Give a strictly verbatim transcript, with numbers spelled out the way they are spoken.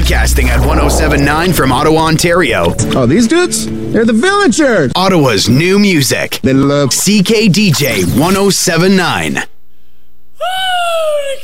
Broadcasting at one oh seven point nine from Ottawa, Ontario. Oh, these dudes? They're the Villagers. Ottawa's new music. They love C K D J one oh seven point nine.